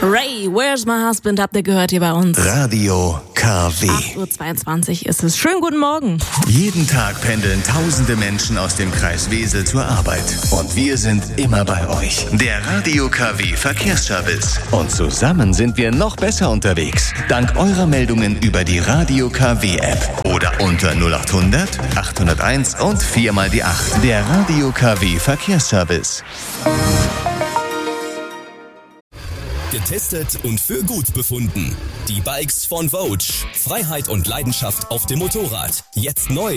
Ray, Where's My Husband, habt ihr gehört hier bei uns. Radio KW. 8:22 Uhr ist es. Schönen guten Morgen. Jeden Tag pendeln tausende Menschen aus dem Kreis Wesel zur Arbeit. Und wir sind immer bei euch. Der Radio KW Verkehrsservice. Und zusammen sind wir noch besser unterwegs. Dank eurer Meldungen über die Radio KW App. Oder unter 0800 801 und 4 mal die 8. Der Radio KW Verkehrsservice. Getestet und für gut befunden. Die Bikes von Vogue. Freiheit und Leidenschaft auf dem Motorrad. Jetzt neu